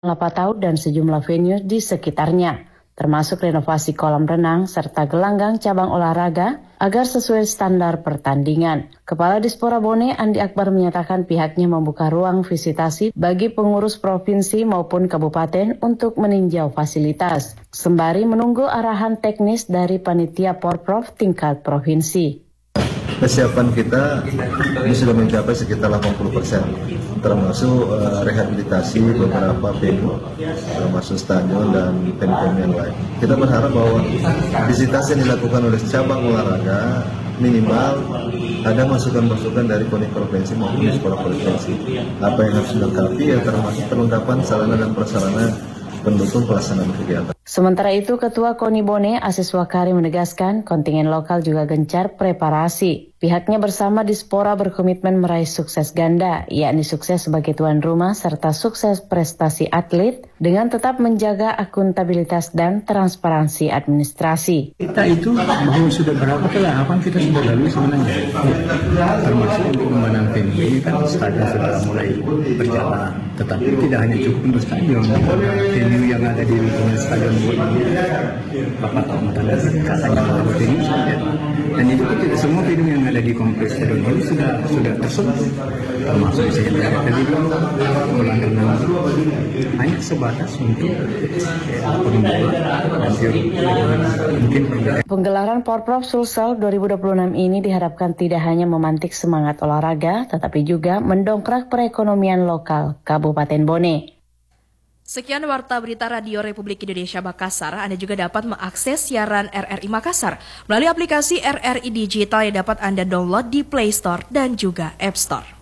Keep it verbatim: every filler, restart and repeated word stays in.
Lapatau dan sejumlah venue di sekitarnya, termasuk renovasi kolam renang serta gelanggang cabang olahraga agar sesuai standar pertandingan. Kepala Dispora Bone Andi Akbar menyatakan pihaknya membuka ruang visitasi bagi pengurus provinsi maupun kabupaten untuk meninjau fasilitas, sembari menunggu arahan teknis dari panitia Porprov tingkat provinsi. Kesiapan kita ini sudah mencapai sekitar delapan puluh persen, termasuk uh, rehabilitasi beberapa venue, termasuk stadion dan venue yang lain. Kita berharap bahwa visitasi yang dilakukan oleh cabang olahraga minimal ada masukan-masukan dari Koni Provinsi maupun Dispora Provinsi. Apa yang harus dilengkapi ya termasuk perlengkapan sarana dan prasarana pendukung pelaksanaan kegiatan. Sementara itu, Ketua Koni Bone, Asis Wakari menegaskan kontingen lokal juga gencar preparasi. Pihaknya bersama Dispora berkomitmen meraih sukses ganda, yakni sukses sebagai tuan rumah serta sukses prestasi atlet dengan tetap menjaga akuntabilitas dan transparansi administrasi. Kita itu bahwa sudah berapa tahapan kita sudah lalui sebenarnya, termasuk untuk memenang venue ini kan stadion sudah mulai berjalan, tetapi tidak hanya cukup untuk stadion, venue yang ada di lingkungan stadion Bapak tahu tanda katanya ada venue saja, dan itu kan tidak semua venue yang ada di kompleks stadion ini sudah sudah tersentuh, termasuk misalnya tadi melanggar hanya sebatas untuk pengumpulan dan mungkin perbedaan. Penggelaran Porprov Sulsel dua ribu dua puluh enam ini diharapkan tidak hanya memantik semangat olahraga, tetapi juga mendongkrak perekonomian lokal Kabupaten Bone. Sekian Warta Berita Radio Republik Indonesia Makassar. Anda juga dapat mengakses siaran R R I Makassar melalui aplikasi R R I Digital yang dapat Anda download di Play Store dan juga App Store.